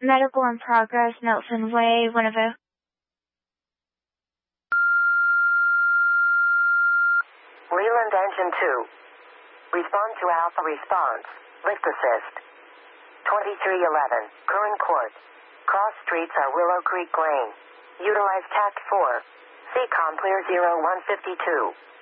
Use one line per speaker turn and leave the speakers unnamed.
Medical in progress, Nelson Way, Winnipeg.
Leland Engine 2. Respond to Alpha response. Lift assist. 2311, Curran Court. Cross streets are Willow Creek Lane. Utilize TAC 4. CCOM clear 0152.